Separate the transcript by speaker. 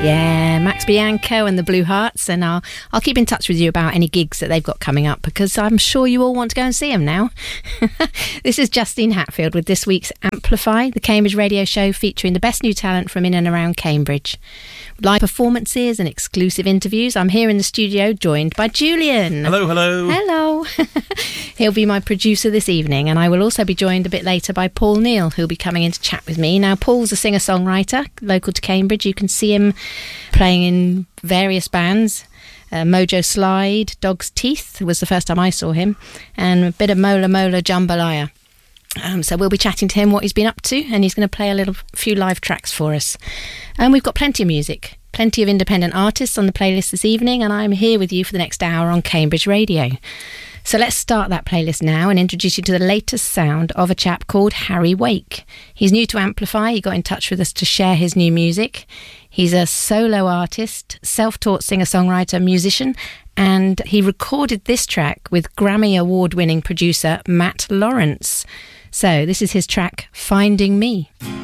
Speaker 1: Yeah, Max Bianco and the Blue Hearts, and I'll keep in touch with you about any gigs that they've got coming up, because I'm sure you all want to go and see them now. This is Justine Hatfield with this week's Amplify, the Cambridge radio show featuring the best new talent from in and around Cambridge. Live performances and exclusive interviews. I'm here in the studio joined by Julian.
Speaker 2: Hello, hello.
Speaker 1: Hello. He'll be my producer this evening, and I will also be joined a bit later by Paul Neal, who'll be coming in to chat with me. Now, Paul's a singer-songwriter local to Cambridge. You can see him playing in various bands. Mojo Slide, Dog's Teeth was the first time I saw him, and a bit of Mola Mola Jambalaya. So we'll be chatting to him what he's been up to, and he's going to play a few live tracks for us. And we've got plenty of music, plenty of independent artists on the playlist this evening, and I'm here with you for the next hour on Cambridge Radio. So let's start that playlist now and introduce you to the latest sound of a chap called Harry Wake. He's new to Amplify. He got in touch with us to share his new music. He's a solo artist, self-taught singer-songwriter, musician, and he recorded this track with Grammy Award-winning producer Matt Lawrence. So this is his track, Finding Me.